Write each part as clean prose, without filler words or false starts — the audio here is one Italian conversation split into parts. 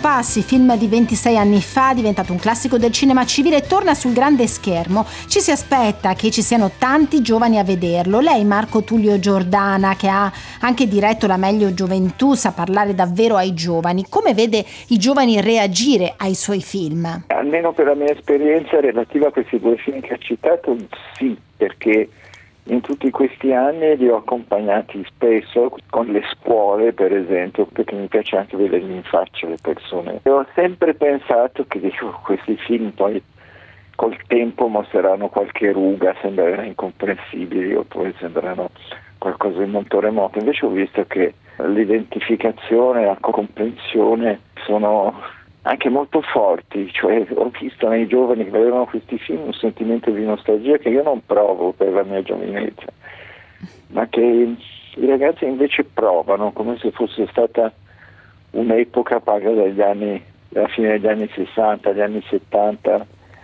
passi, film di 26 anni fa, diventato un classico del cinema civile, torna sul grande schermo. Ci si aspetta che ci siano tanti giovani a vederlo. Lei, Marco Tullio Giordana, che ha anche diretto la Meglio Gioventù, sa parlare davvero ai giovani. Come vede i giovani reagire ai suoi film? Almeno per la mia esperienza relativa a questi due film che ha citato, sì, perché in tutti questi anni li ho accompagnati spesso con le scuole, per esempio, perché mi piace anche vederli in faccia le persone. E ho sempre pensato che questi film poi col tempo mostreranno qualche ruga, sembreranno incomprensibili oppure sembreranno qualcosa di molto remoto. Invece ho visto che l'identificazione e la comprensione sono anche molto forti, cioè ho visto nei giovani che vedevano questi film un sentimento di nostalgia che io non provo per la mia giovinezza, ma che i ragazzi invece provano come se fosse stata un'epoca paga dalla fine degli anni 60, gli anni 70,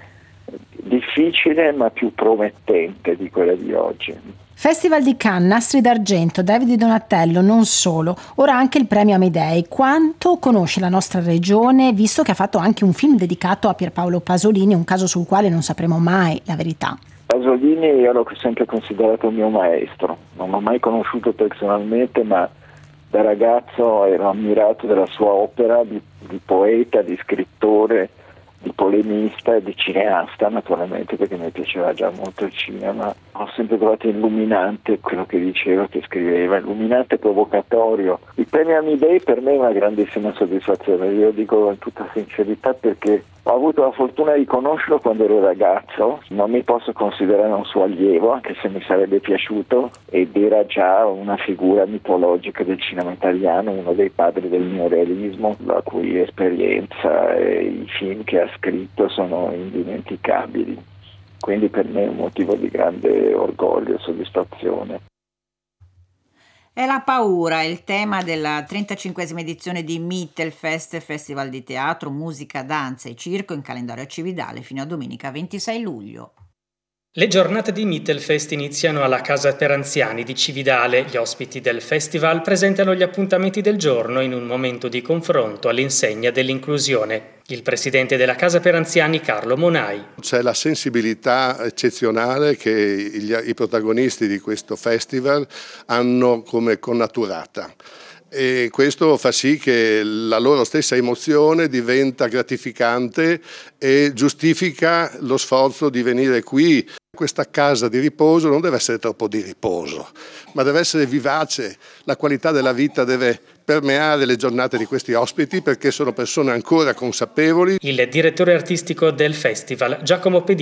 difficile ma più promettente di quella di oggi. Festival di Cannes, Nastri d'Argento, David Donatello, non solo, ora anche il premio Amidei. Quanto conosce la nostra regione, visto che ha fatto anche un film dedicato a Pierpaolo Pasolini, un caso sul quale non sapremo mai la verità? Pasolini io l'ho sempre considerato un mio maestro, non l'ho mai conosciuto personalmente, ma da ragazzo ero ammirato della sua opera di poeta, di scrittore, di polemista e di cineasta, naturalmente, perché mi piaceva già molto il cinema. Ho sempre trovato illuminante quello che diceva, che scriveva, illuminante e provocatorio. Il premio Amidei per me è una grandissima soddisfazione, io dico in tutta sincerità, perché ho avuto la fortuna di conoscerlo quando ero ragazzo, non mi posso considerare un suo allievo, anche se mi sarebbe piaciuto, ed era già una figura mitologica del cinema italiano, uno dei padri del neorealismo, la cui esperienza e i film che ha scritto sono indimenticabili. Quindi per me è un motivo di grande orgoglio e soddisfazione. È la paura, il tema della 35esima edizione di Mittelfest, Festival di teatro, musica, danza e circo in calendario cividale fino a domenica 26 luglio. Le giornate di Mittelfest iniziano alla Casa per Anziani di Cividale. Gli ospiti del festival presentano gli appuntamenti del giorno in un momento di confronto all'insegna dell'inclusione. Il presidente della Casa per Anziani, Carlo Monai. C'è la sensibilità eccezionale che i protagonisti di questo festival hanno come connaturata. E questo fa sì che la loro stessa emozione diventa gratificante e giustifica lo sforzo di venire qui. Questa casa di riposo non deve essere troppo di riposo, ma deve essere vivace. La qualità della vita deve permeare le giornate di questi ospiti, perché sono persone ancora consapevoli. Il direttore artistico del festival, Giacomo Pedini.